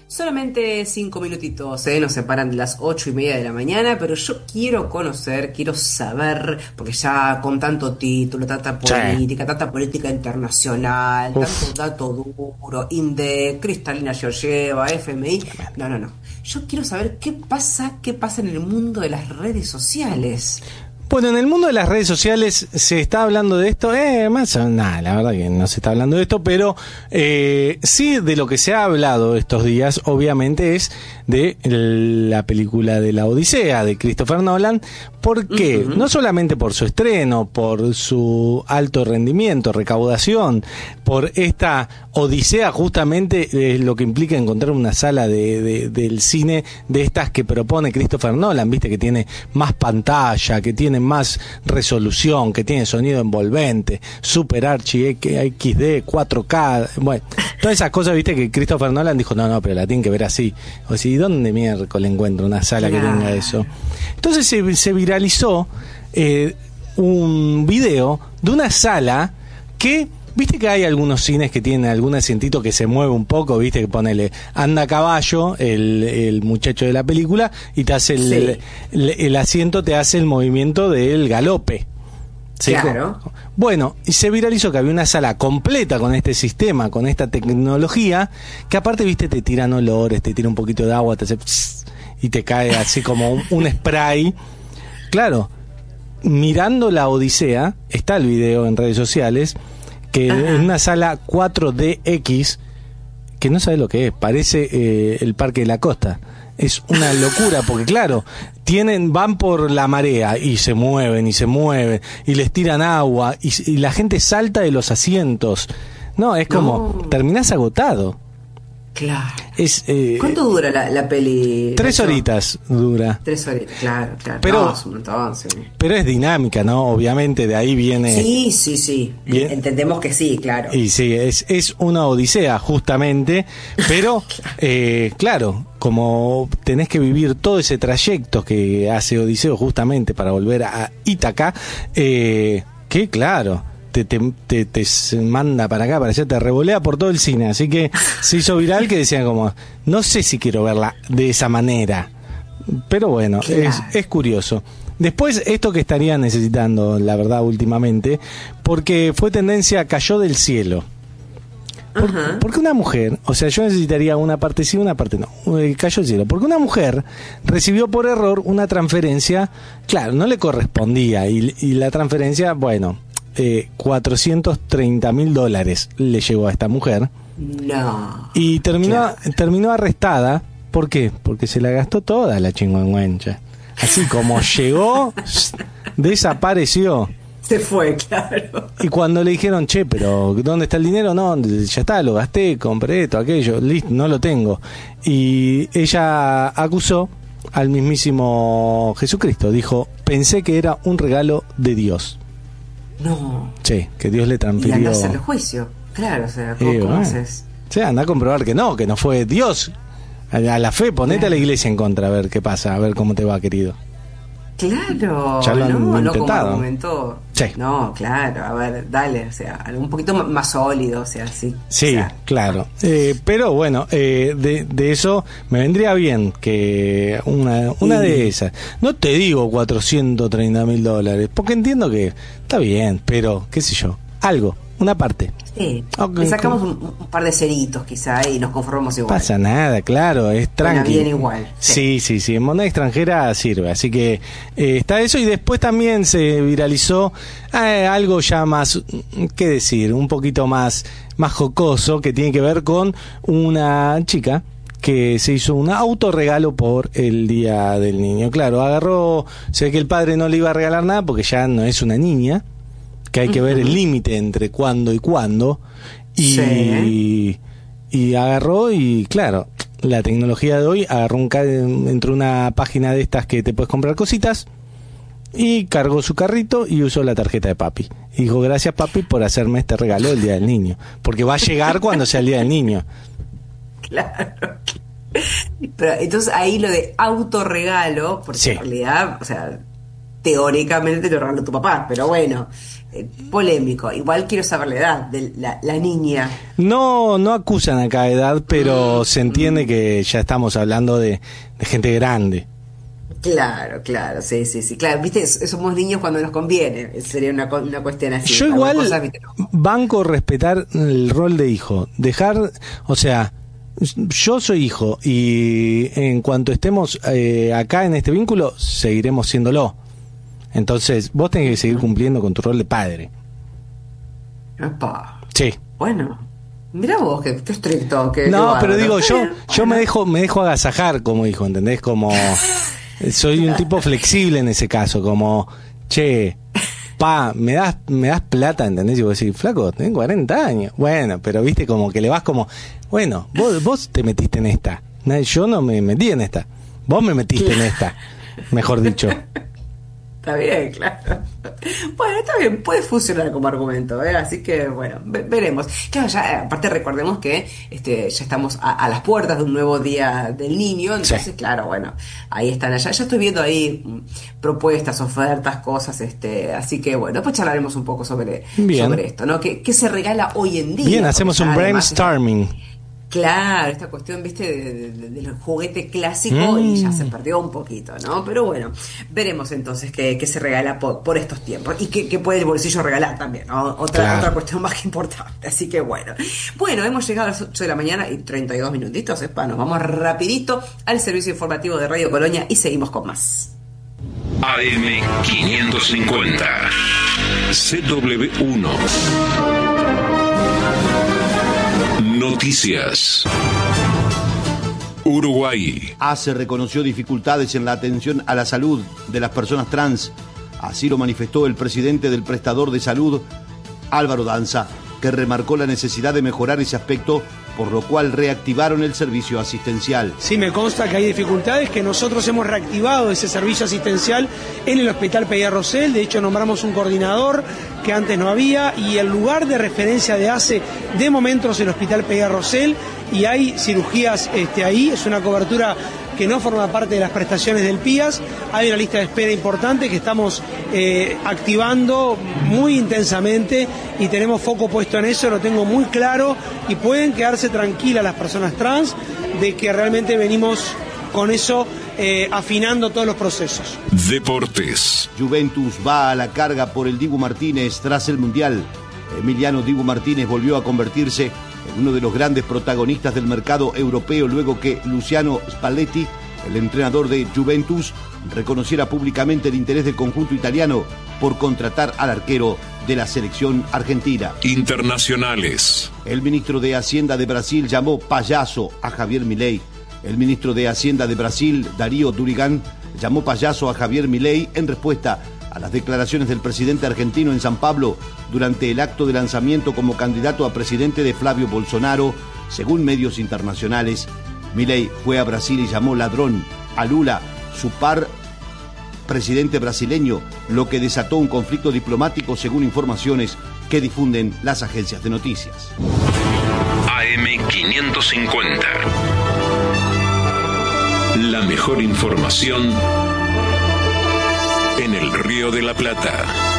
Solamente 5 minutitos, nos separan de las 8:30 de la mañana, pero yo quiero conocer, quiero saber, porque ya con tanto título, tanta política internacional, tanto dato duro, INDEC, Cristalina Georgieva, FMI, no. Yo quiero saber qué pasa en el mundo de las redes sociales. Bueno, en el mundo de las redes sociales se está hablando de esto, la verdad que no se está hablando de esto, pero sí de lo que se ha hablado estos días, obviamente, es de la película de la Odisea de Christopher Nolan. ¿Por qué? No solamente por su estreno, por su alto rendimiento, recaudación, por esta Odisea, justamente lo que implica encontrar una sala del cine de estas que propone Christopher Nolan, viste, que tiene más pantalla, que tiene más resolución, que tiene sonido envolvente, Super Archi XD, 4K, bueno, todas esas cosas, viste, que Christopher Nolan dijo, no, pero la tienen que ver así. O sea, ¿y dónde miércoles encuentro una sala que tenga eso? Entonces se viralizó un video de una sala que, viste que hay algunos cines que tienen algún asientito que se mueve un poco, viste, que ponele, anda a caballo el muchacho de la película y te hace el asiento, te hace el movimiento del galope. ¿Sí? Claro. Bueno, y se viralizó que había una sala completa con este sistema, con esta tecnología, que aparte, viste, te tiran olores, te tira un poquito de agua, te hace y te cae así como un spray. Claro, mirando la Odisea, está el video en redes sociales, que en una sala 4DX, que no sabe lo que es, parece el Parque de la Costa. Es una locura, porque claro, van por la marea y se mueven y les tiran agua y la gente salta de los asientos. No, es como, terminás agotado. Claro. ¿Cuánto dura la peli? 3 horitas dura. 3 horitas, claro. Pero, es un montón, sí. Pero es dinámica, ¿no? Obviamente de ahí viene... Sí. Entendemos que sí, claro. Y sí, es una odisea, justamente, pero, claro, como tenés que vivir todo ese trayecto que hace Odiseo justamente para volver a Ítaca, que claro... Te manda para acá, para allá, te revolea por todo el cine, así que se hizo viral que decían como, no sé si quiero verla de esa manera, pero bueno, claro. es curioso. Después, esto que estaría necesitando, la verdad, últimamente, porque fue tendencia, cayó del cielo. Porque una mujer, o sea, yo necesitaría una parte sí, una parte no, cayó del cielo, porque una mujer recibió por error una transferencia, claro, no le correspondía, y la transferencia, bueno... $430,000 le llegó a esta mujer. No. Y terminó arrestada. ¿Por qué? Porque se la gastó toda la chingüengüencha. Así como llegó, desapareció. Se fue, claro. Y cuando le dijeron, pero ¿dónde está el dinero? No, ya está, lo gasté, compré esto, aquello, listo, no lo tengo. Y ella acusó al mismísimo Jesucristo. Dijo, pensé que era un regalo de Dios. No. Sí, que Dios le transfirió. Y anda a hacer el juicio, claro, o sea, ¿cómo haces? Sí, anda a comprobar que no fue Dios. A la fe, ponete a la iglesia en contra, a ver qué pasa, a ver cómo te va, querido. Claro, ya lo han intentado. No como argumentó. Sí. No, claro, a ver, dale, o sea, algo un poquito más sólido, o sea, sí. Sí, o sea, claro. Pero bueno, de eso me vendría bien que una de esas. No te digo $430,000, porque entiendo que está bien, pero qué sé yo, algo, una parte. Sí, le sacamos un par de ceritos quizá y nos conformamos igual. Pasa nada, claro, es tranqui. Bien igual. Sí, en moneda extranjera sirve, así que está eso. Y después también se viralizó algo ya más, qué decir, un poquito más jocoso, que tiene que ver con una chica que se hizo un autorregalo por el Día del Niño. Claro, agarró, se ve que el padre no le iba a regalar nada porque ya no es una niña, que hay que ver el límite entre cuándo y cuándo, y agarró y claro, la tecnología de hoy agarró entre una página de estas que te puedes comprar cositas y cargó su carrito y usó la tarjeta de papi. Y dijo, gracias papi por hacerme este regalo del Día del Niño, porque va a llegar cuando sea el Día del Niño. Claro. Pero entonces ahí lo de autorregalo, porque en realidad, o sea, teóricamente te lo regaló tu papá, pero bueno, polémico. Igual quiero saber la edad de la niña. No acusan acá edad, pero se entiende que ya estamos hablando de gente grande. Claro, sí, claro, viste, somos niños cuando nos conviene, sería una cuestión así. Yo igual banco respetar el rol de hijo, dejar, o sea, yo soy hijo y en cuanto estemos acá en este vínculo, seguiremos siéndolo. Entonces, vos tenés que seguir cumpliendo con tu rol de padre. Epa. Sí. Bueno, mirá vos, qué estricto. No, pero digo, yo me dejo agasajar como hijo, ¿entendés? Como... Soy un tipo flexible en ese caso, como, che, me das plata, ¿entendés? Y vos decís, flaco, tengo 40 años. Bueno, pero viste, como que le vas como, bueno, vos te metiste en esta. Yo no me metí en esta. Vos me metiste en esta, mejor dicho. Está bien, claro. Bueno, está bien, puede funcionar como argumento, así que bueno, veremos. Claro, ya aparte recordemos que ya estamos a las puertas de un nuevo día del niño, entonces sí. Claro, bueno, ahí están allá. Ya estoy viendo ahí propuestas, ofertas, cosas, así que bueno, después charlaremos un poco sobre esto, ¿no? ¿Qué se regala hoy en día? Bien, hacemos un brainstorming. Claro, esta cuestión, viste, del juguete clásico y ya se perdió un poquito, ¿no? Pero bueno, veremos entonces qué se regala por estos tiempos y qué puede el bolsillo regalar también, ¿no? Otra cuestión más que importante, así que bueno. Bueno, hemos llegado a las 8 de la mañana y 32 minutitos, nos vamos rapidito al servicio informativo de Radio Colonia y seguimos con más. AM550 CW1 Noticias. Uruguay. ACE reconoció dificultades en la atención a la salud de las personas trans. Así lo manifestó el presidente del prestador de salud, Álvaro Danza, que remarcó la necesidad de mejorar ese aspecto, por lo cual reactivaron el servicio asistencial. Sí, me consta que hay dificultades, que nosotros hemos reactivado ese servicio asistencial en el Hospital Peguera Rosell. De hecho, nombramos un coordinador que antes no había, y el lugar de referencia de ACE de momento es el Hospital Peguera Rosell, y hay cirugías ahí. Es una cobertura que no forma parte de las prestaciones del PIAS. Hay una lista de espera importante que estamos activando muy intensamente y tenemos foco puesto en eso, lo tengo muy claro, y pueden quedarse tranquilas las personas trans de que realmente venimos con eso afinando todos los procesos. Deportes. Juventus va a la carga por el Dibu Martínez tras el Mundial. Emiliano Dibu Martínez volvió a convertirse en uno de los grandes protagonistas del mercado europeo luego que Luciano Spalletti, el entrenador de Juventus, reconociera públicamente el interés del conjunto italiano por contratar al arquero de la selección argentina. Internacionales. El ministro de Hacienda de Brasil llamó payaso a Javier Milei. El ministro de Hacienda de Brasil, Darío Durigan, llamó payaso a Javier Milei en respuesta a las declaraciones del presidente argentino en San Pablo durante el acto de lanzamiento como candidato a presidente de Flavio Bolsonaro. Según medios internacionales, Milei fue a Brasil y llamó ladrón a Lula, su par presidente brasileño, lo que desató un conflicto diplomático según informaciones que difunden las agencias de noticias. AM550. La mejor información en el Río de la Plata.